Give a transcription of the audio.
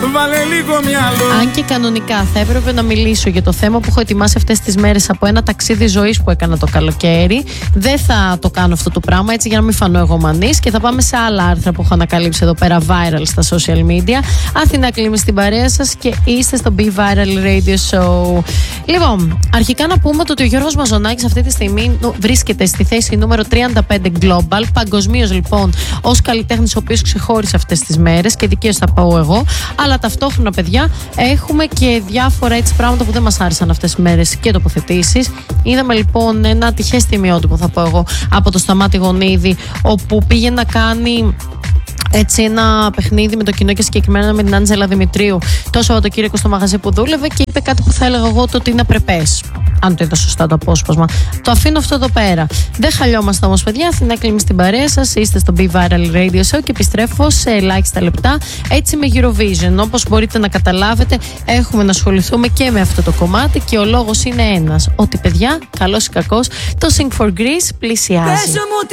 Βάλε λίγο μυαλό. Αν και κανονικά θα έπρεπε να μιλήσω για το θέμα που έχω ετοιμάσει αυτές τις μέρες από ένα ταξίδι ζωής που έκανα το καλοκαίρι, δεν θα το κάνω αυτό το πράγμα έτσι για να μην φανώ εγωμανής και θα πάμε σε άλλα άρθρα που έχω ανακαλύψει εδώ πέρα viral στα social media. Αθηνά Κλίμη στην παρέα σας και είστε στο Be Viral Radio Show. Λοιπόν, αρχικά να πούμε ότι ο Γιώργος Μαζονάκης αυτή τη στιγμή βρίσκεται στη θέση νούμερο 35 Global, παγκοσμίως λοιπόν ως καλλιτέχνης ο οποίος ξεχώρισε αυτές τις μέρες και δικαίως θα πάω εγώ, αλλά ταυτόχρονα παιδιά έχουμε και διάφορα έτσι πράγματα που δεν μας άρεσαν αυτές τις μέρες και τοποθετήσεις. Είδαμε λοιπόν ένα τυχαίο στιγμιότυπο θα πω εγώ από το Σταμάτη Γονίδη, όπου πήγε να κάνει έτσι ένα παιχνίδι με το κοινό και συγκεκριμένα με την Άντζελα Δημητρίου το Σαββατοκύριακο στο μαγαζί που δούλευε και είπε κάτι που θα έλεγα εγώ το ότι είναι απρεπές. Αν το είδα σωστά το απόσπασμα. Το αφήνω αυτό εδώ πέρα. Δεν χαλιόμαστε όμως, παιδιά. Αθηνά Κλίμη στην παρέα σας. Είστε στο Be Viral Radio Show και επιστρέφω σε ελάχιστα λεπτά έτσι με Eurovision. Όπως μπορείτε να καταλάβετε, έχουμε να ασχοληθούμε και με αυτό το κομμάτι και ο λόγος είναι ένας. Ότι, παιδιά, καλός ή κακός, το Sing for Greece πλησιάζει.